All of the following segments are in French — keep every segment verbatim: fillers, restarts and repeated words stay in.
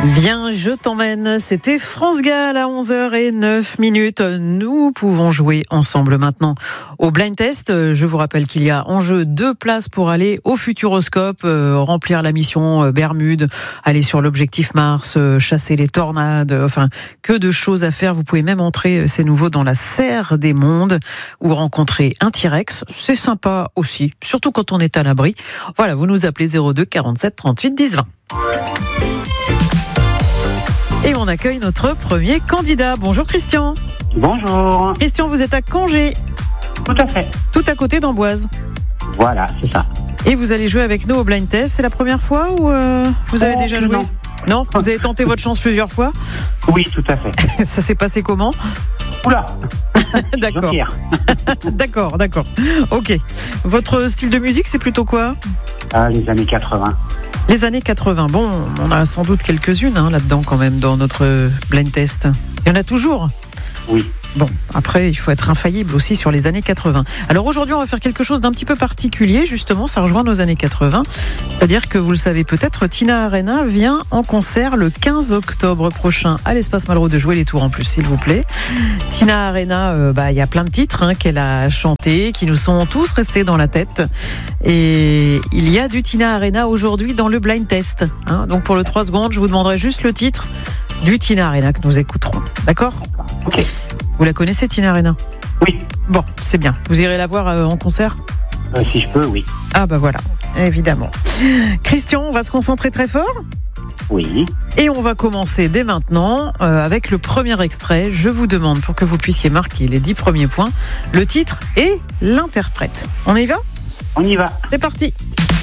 Bien, je t'emmène. C'était France Gall à onze heures zéro neuf. Nous pouvons jouer ensemble maintenant au blind test. Je vous rappelle qu'il y a en jeu deux places pour aller au Futuroscope, euh, remplir la mission euh, Bermude, aller sur l'objectif Mars, euh, chasser les tornades, enfin, que de choses à faire. Vous pouvez même entrer, c'est nouveau, dans la serre des mondes ou rencontrer un T-Rex. C'est sympa aussi, surtout quand on est à l'abri. Voilà, vous nous appelez zéro deux quarante-sept trente-huit dix vingt. Et on accueille notre premier candidat. Bonjour Christian. Bonjour. Christian, vous êtes à Congé. Tout à fait. Tout à côté d'Amboise. Voilà, c'est ça. Et vous allez jouer avec nous au blind test. C'est la première fois ou euh, vous avez oh, déjà joué? Non. Non, vous avez tenté votre chance plusieurs fois? Oui, tout à fait. Ça s'est passé comment? Oula. D'accord. D'accord, d'accord. Ok. Votre style de musique, c'est plutôt quoi? Ah, les années quatre-vingts. Les années quatre-vingts. Bon, on a sans doute quelques-unes hein, là-dedans quand même dans notre blind test. Il y en a toujours? Oui. Bon, après, il faut être infaillible aussi sur les années quatre-vingts. Alors aujourd'hui, on va faire quelque chose d'un petit peu particulier, justement, ça rejoint nos années quatre-vingts. C'est-à-dire que, vous le savez peut-être, Tina Arena vient en concert le quinze octobre prochain à l'Espace Malraux de Jouer les Tours en plus, s'il vous plaît. Tina Arena, euh, bah, y a plein de titres hein, qu'elle a chantés, qui nous sont tous restés dans la tête. Et il y a du Tina Arena aujourd'hui dans le blind test. Hein. Donc pour le trois secondes, je vous demanderai juste le titre du Tina Arena que nous écouterons. D'accord ? Ok. Vous la connaissez, Tina Arena? Oui. Bon, c'est bien. Vous irez la voir euh, en concert? euh, Si je peux, oui. Ah bah voilà, évidemment. Christian, on va se concentrer très fort? Oui. Et on va commencer dès maintenant euh, avec le premier extrait. Je vous demande, pour que vous puissiez marquer les dix premiers points, le titre et l'interprète. On y va? On y va. C'est parti.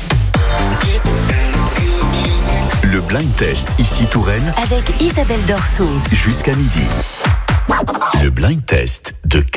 Le blind test, ici Touraine, avec Isabelle Dorso. jusqu'à midi. Le blind test de